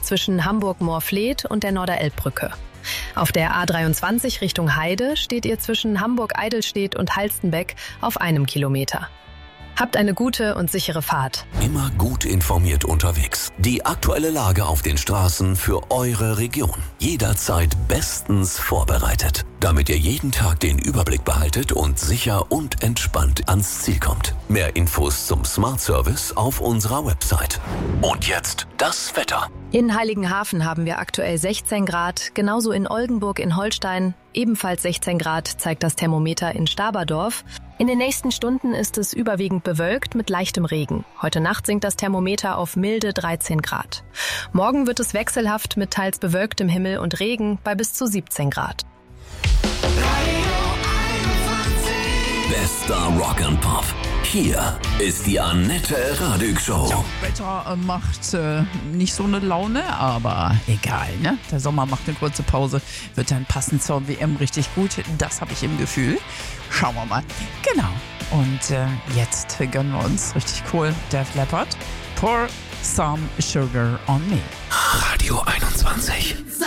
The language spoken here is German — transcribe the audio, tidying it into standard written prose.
zwischen Hamburg-Moorfleet und der Norderelbbrücke. Auf der A23 Richtung Heide steht ihr zwischen Hamburg-Eidelstedt und Halstenbeck auf 1 Kilometer. Habt eine gute und sichere Fahrt. Immer gut informiert unterwegs. Die aktuelle Lage auf den Straßen für eure Region. Jederzeit bestens vorbereitet, damit ihr jeden Tag den Überblick behaltet und sicher und entspannt ans Ziel kommt. Mehr Infos zum Smart Service auf unserer Website. Und jetzt das Wetter. In Heiligenhafen haben wir aktuell 16 Grad, genauso in Oldenburg in Holstein. Ebenfalls 16 Grad zeigt das Thermometer in Staberdorf. In den nächsten Stunden ist es überwiegend bewölkt mit leichtem Regen. Heute Nacht sinkt das Thermometer auf milde 13 Grad. Morgen wird es wechselhaft mit teils bewölktem Himmel und Regen bei bis zu 17 Grad. Bester Rock and Pop. Hier ist die Annette Radig Show. Ja, Wetter macht nicht so eine Laune, aber egal, ne? Der Sommer macht eine kurze Pause, wird dann passend zur WM richtig gut. Das habe ich im Gefühl. Schauen wir mal. Genau. Und jetzt gönnen wir uns richtig cool Def Leppard. Pour some sugar on me. Radio 21.